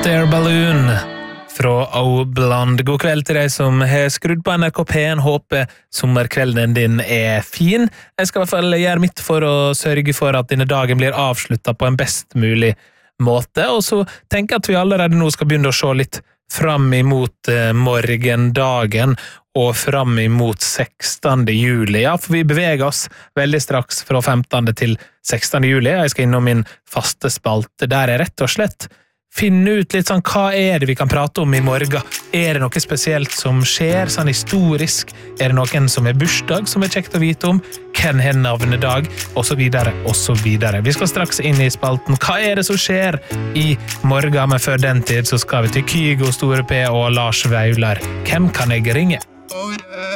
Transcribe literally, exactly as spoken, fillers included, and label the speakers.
Speaker 1: Air Balloon fra Obland. God kveld til deg som har skrudd på N R K P en. Håper sommerkvelden din er fin. Jeg skal i hvert fall gjøre mitt for å sørge for at denne dagen blir avsluttet på en best mulig måte. Og så tenker jeg at vi allerede nå skal begynne å se litt fram imot eh, morgendagen og fram imot sekstende juli. Ja, for vi beveger oss veldig straks fra femtende til sekstende juli. Jeg skal innom min faste spalte, der jeg rett og slett finne ut litt sånn, hva er det vi kan prate om i morgen? Er det noe spesielt som skjer, sånn historisk? Er det noen som er bursdag som er kjekt å vite om? Hvem har navnedag? Og så videre, og så videre. Vi skal straks inn i spalten. Hva er det som skjer i morgen? Men før den tid så skal vi til Kygo, Store P og Lars Vaular. Hvem kan jeg ringe?